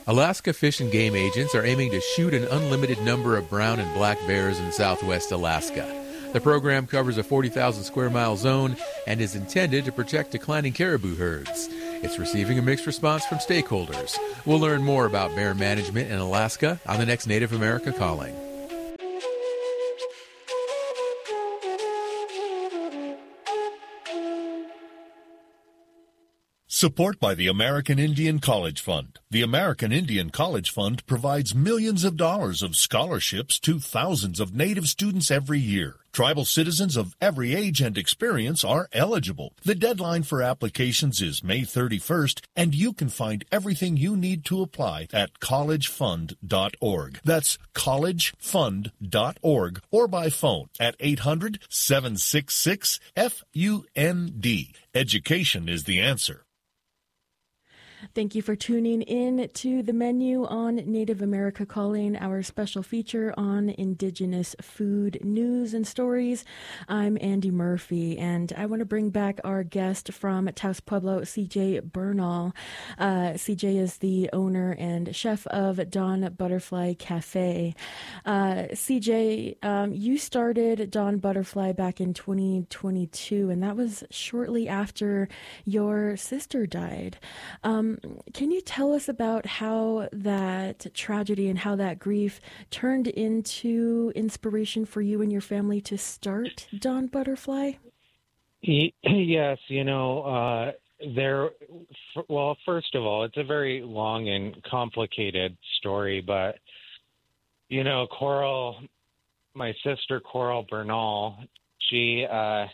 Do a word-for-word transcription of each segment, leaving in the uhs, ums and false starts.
Alaska Fish and Game agents are aiming to shoot an unlimited number of brown and black bears in southwest Alaska. The program covers a forty thousand square mile zone and is intended to protect declining caribou herds. It's receiving a mixed response from stakeholders. We'll learn more about bear management in Alaska on the next Native America Calling. Support by the American Indian College Fund. The American Indian College Fund provides millions of dollars of scholarships to thousands of Native students every year. Tribal citizens of every age and experience are eligible. The deadline for applications is May thirty-first, and you can find everything you need to apply at college fund dot org. That's college fund dot org or by phone at eight hundred, seven six six, F U N D. Education is the answer. Thank you for tuning in to The Menu on Native America Calling, our special feature on Indigenous food news and stories. I'm Andy Murphy, and I want to bring back our guest from Taos Pueblo, C J Bernal. Uh, C J is the owner and chef of Dawn Butterfly Cafe. Uh, C J, um, you started Dawn Butterfly back in twenty twenty-two, and that was shortly after your sister died. Um, Can you tell us about how that tragedy and how that grief turned into inspiration for you and your family to start Dawn Butterfly? Yes, you know, uh, there. Well, first of all, it's a very long and complicated story, but you know, Coral, my sister Coral Bernal, she. Uh,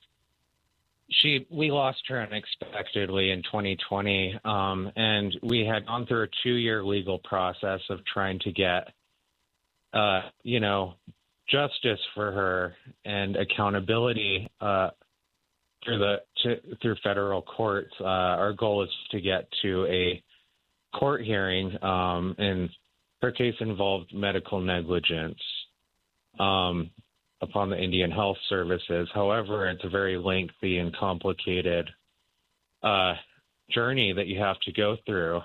She, we lost her unexpectedly in twenty twenty, um, and we had gone through a two-year legal process of trying to get, uh, you know, justice for her and accountability uh, through the to, through federal courts. Uh, our goal is to get to a court hearing, um, and her case involved medical negligence. Um, upon the Indian Health Services. However, it's a very lengthy and complicated uh, journey that you have to go through.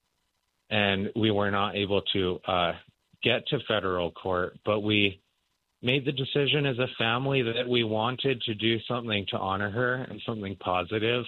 And we were not able to uh, get to federal court, but we made the decision as a family that we wanted to do something to honor her and something positive.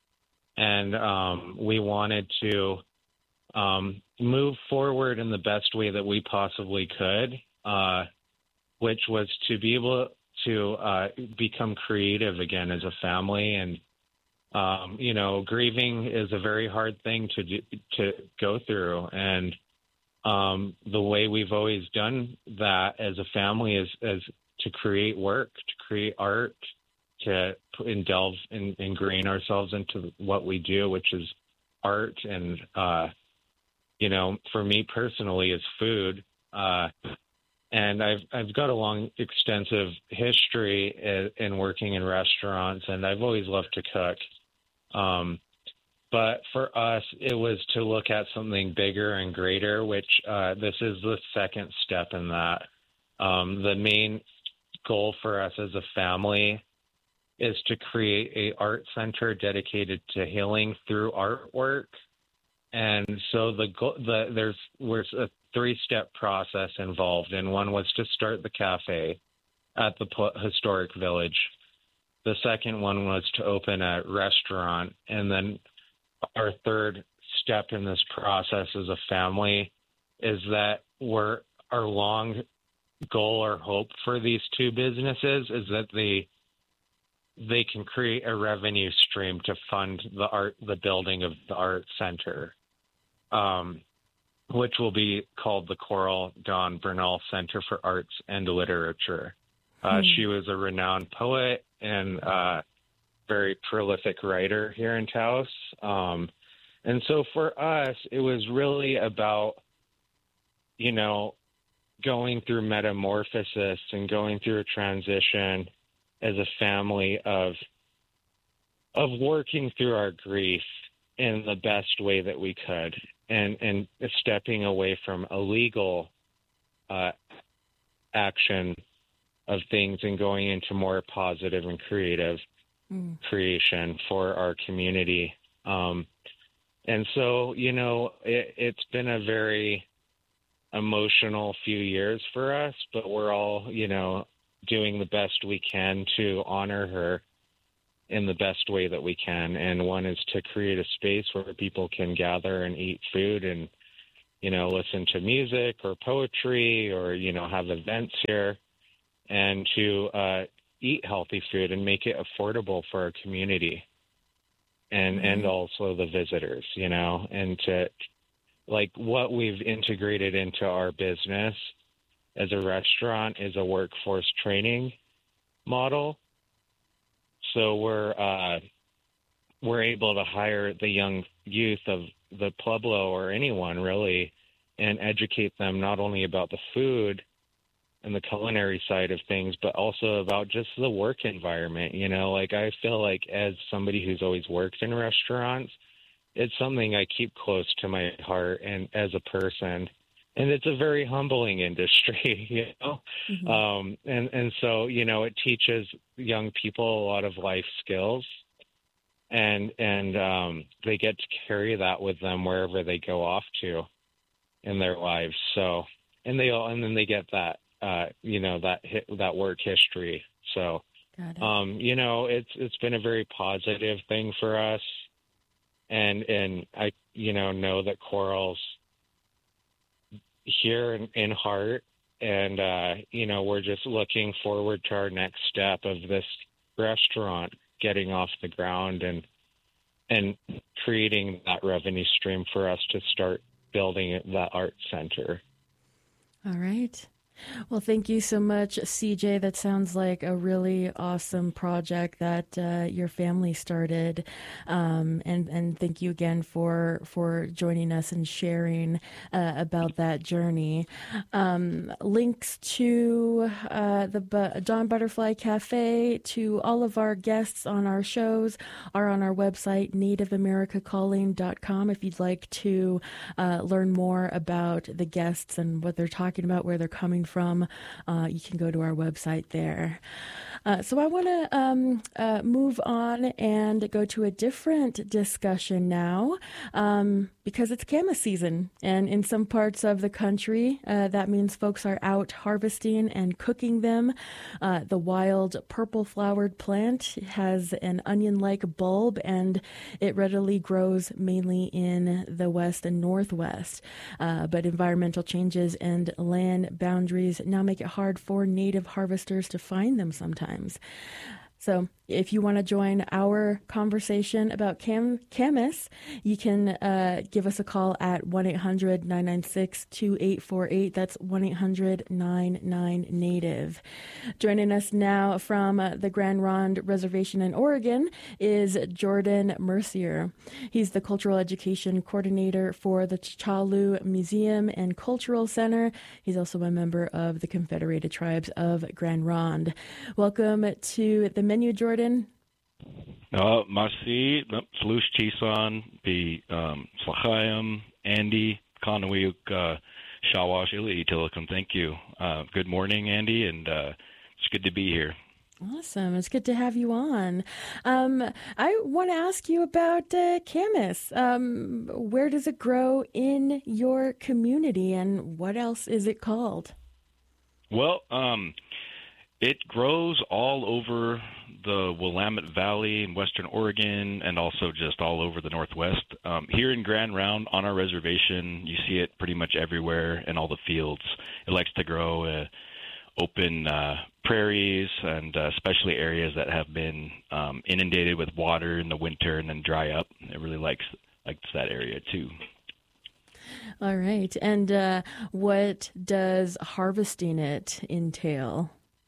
And um, we wanted to um, move forward in the best way that we possibly could, uh, which was to be able to uh, become creative again as a family. And, um, you know, grieving is a very hard thing to do, to go through. And um, the way we've always done that as a family is, is to create work, to create art, to delve and ingrain ourselves into what we do, which is art. And, uh, you know, for me personally is food. Uh, And I've I've got a long, extensive history in, in working in restaurants, and I've always loved to cook. Um, but for us, it was to look at something bigger and greater, which uh, this is the second step in that. Um, the main goal for us as a family is to create a art center dedicated to healing through artwork. And so the, the there's there's a three-step process involved, and one was to start the cafe at the historic village. The second one was to open a restaurant, and then our third step in this process as a family is that we're our long goal or hope for these two businesses is that they they can create a revenue stream to fund the art, the building of the art center. Um, which will be called the Coral Dawn Bernal Center for Arts and Literature. Uh, hmm. She was a renowned poet and uh, very prolific writer here in Taos. Um, and so for us, it was really about, you know, going through metamorphosis and going through a transition as a family of of working through our grief in the best way that we could. And, and stepping away from illegal uh, action of things and going into more positive and creative mm. creation for our community. Um, And so, you know, it, it's been a very emotional few years for us, but we're all, you know, doing the best we can to honor her in the best way that we can. And one is to create a space where people can gather and eat food and, you know, listen to music or poetry or, you know, have events here, and to uh, eat healthy food and make it affordable for our community and, mm-hmm. and also the visitors, you know, and to, like, what we've integrated into our business as a restaurant is a workforce training model. So we're uh, we're able to hire the young youth of the Pueblo or anyone really, and educate them not only about the food and the culinary side of things, but also about just the work environment. You know, like, I feel like as somebody who's always worked in restaurants, it's something I keep close to my heart and as a person. And it's a very humbling industry, you know? Mm-hmm. Um, and, and so, you know, it teaches young people a lot of life skills, and, and um, they get to carry that with them wherever they go off to in their lives. So, and they all, and then they get that, uh, you know, that, that work history. So, um, you know, it's, it's been a very positive thing for us. And, and I, you know, know that Coral's here in, in heart, and uh, you know, we're just looking forward to our next step of this restaurant getting off the ground and and creating that revenue stream for us to start building that art center. All right. Well, thank you so much, C J. That sounds like a really awesome project that uh, your family started. Um, and, and thank you again for for joining us and sharing uh, about that journey. Um, links to uh, the Bu- Dawn Butterfly Cafe, to all of our guests on our shows, are on our website, native america calling dot com. If you'd like to uh, learn more about the guests and what they're talking about, where they're coming from, uh, you can go to our website there. Uh, so I want to um, uh, move on and go to a different discussion now, um, because it's camas season, and in some parts of the country, uh, that means folks are out harvesting and cooking them. Uh, the wild purple-flowered plant has an onion-like bulb, and it readily grows mainly in the west and northwest. Uh, but environmental changes and land boundaries now make it hard for native harvesters to find them sometimes. So if you want to join our conversation about cam- camas, you can uh, give us a call at one eight hundred nine nine six two eight four eight. That's one eight hundred nine nine native. Joining us now from uh, the Grand Ronde Reservation in Oregon is Jordan Mercier. He's the Cultural Education Coordinator for the T'Challa Museum and Cultural Center. He's also a member of the Confederated Tribes of Grand Ronde. Welcome to the menu, Jordan. Uh, Marcy, Slush Chisan, be Slachayim, Andy, Kanawiyuk, Shawash, Ili, Tilikum. Thank you. Uh, good morning, Andy, and uh, it's good to be here. Awesome. It's good to have you on. Um, I want to ask you about uh, camas. Um, where does it grow in your community, and what else is it called? Well, um, it grows all over the Willamette Valley in western Oregon, and also just all over the Northwest. Um, here in Grand Ronde on our reservation, you see it pretty much everywhere in all the fields. It likes to grow uh, open uh, prairies, and uh, especially areas that have been um, inundated with water in the winter and then dry up. It really likes likes that area too. All right. And uh, what does harvesting it entail?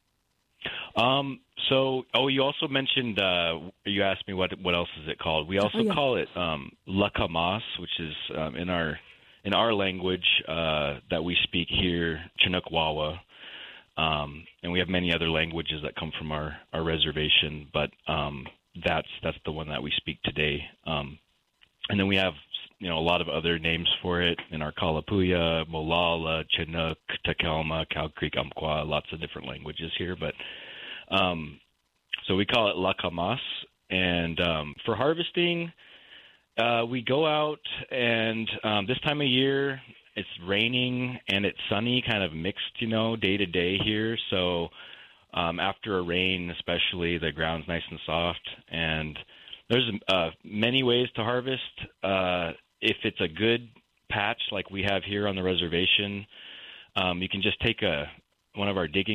Um, so, oh, you also mentioned, uh, you asked me what what else is it called. We also oh, yeah. call it um, La Camas, which is um, in our in our language uh, that we speak here, Chinook Wawa. Um, and we have many other languages that come from our, our reservation, but um, that's that's the one that we speak today. Um, and then we have, you know, a lot of other names for it in our Kalapuya, Molalla, Chinook, Takelma, Cow Creek, Umpqua, lots of different languages here. But um, so we call it La Camas. And um, for harvesting, Uh, we go out, and um, this time of year, it's raining and it's sunny, kind of mixed, you know, day to day here. So um, after a rain, especially, the ground's nice and soft. And there's uh, many ways to harvest. Uh, if it's a good patch like we have here on the reservation, um, you can just take a one of our digging